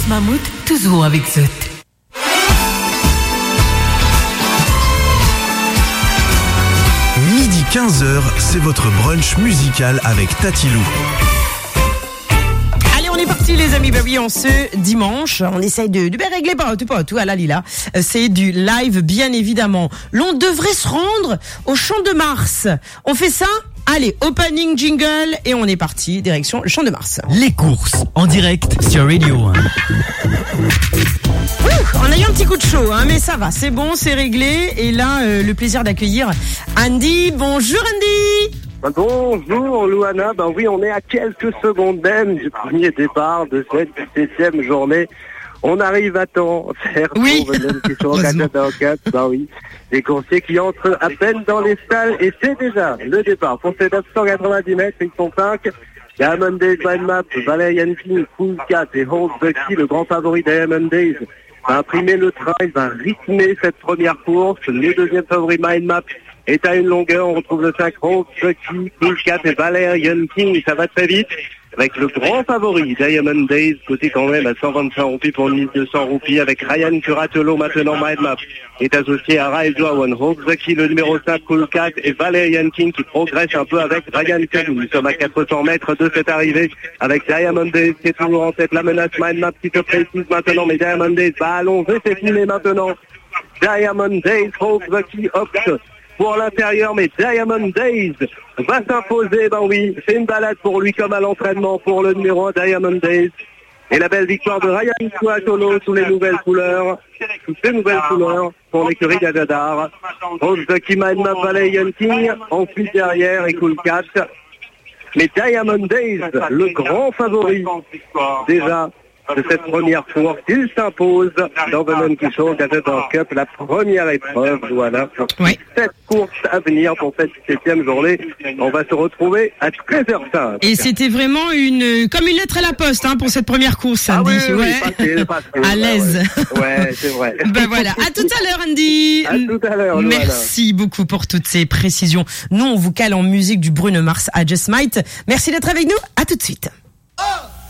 Mammouth, toujours avec Zut. Midi 15h, c'est votre brunch musical avec Tatilou. Allez, on est parti les amis, bah oui, en ce dimanche, on essaye de régler pas tout à la Lila. C'est du live bien évidemment. L'on devrait se rendre au Champ de Mars. On fait ça ? Allez, opening jingle et on est parti, direction le Champ de Mars. Les courses, en direct sur Radio 1. On a eu un petit coup de chaud, hein, mais ça va, c'est bon, c'est réglé. Et là, le plaisir d'accueillir Andy. Bonjour Andy. Bonjour Louana, ben oui, on est à quelques secondes même du premier départ de cette 17e journée. On arrive à temps, certes, oui. pour venir au Canada Cup, ben oui. Des coursiers qui entrent à peine dans les stalles et c'est déjà le départ. Pour ces 990 mètres, ils sont 5. Diamond Days, Mindmap, Valerian King, Cool Cat et Hold Bucky, le grand favori Diamond Days, va imprimer le train, il va rythmer cette première course. Le deuxième favori Mindmap est à une longueur. On retrouve le 5 Hold Bucky, Cool Cat et Valerian King. Ça va très vite. Avec le grand favori, Diamond Days, côté quand même à 125 roupies pour 1200 roupies, avec Ryan Curatolo maintenant, Mindmap est associé à Rai Joawan, Hogzaki, le numéro 5, Cool Cat et Valerian King qui progresse un peu avec Ryan Curatolo. Nous sommes à 400 mètres de cette arrivée, avec Diamond Days qui est toujours en tête, la menace Mindmap qui se précise maintenant, mais Diamond Days va allonger ses filets maintenant. Diamond Days, Hogzaki opte pour l'intérieur, mais Diamond Days va s'imposer, ben oui, c'est une balade pour lui comme à l'entraînement pour le numéro 1 Diamond Days. Et la belle victoire de Ryan Curatolo sous les nouvelles couleurs, pour l'écurie d'Adadar. Hogzaki, Mindmap, Valerian King, ensuite derrière et Cool Cat. Mais Diamond Days, le grand favori, déjà, de cette première course, il s'impose dans The Monkey Show Gazette Cup, la première épreuve, voilà. Oui. 7 courses à venir pour cette 7e journée. On va se retrouver à 13h05. Et c'était vraiment comme une lettre à la poste, hein, pour cette première course, Andy. Ah oui, ouais. facile, à l'aise. Ouais, c'est vrai. Ben voilà. À tout à l'heure, Andy. À tout à l'heure. Merci beaucoup pour toutes ces précisions. Nous, on vous cale en musique du Bruno Mars à Just Might. Merci d'être avec nous. À tout de suite.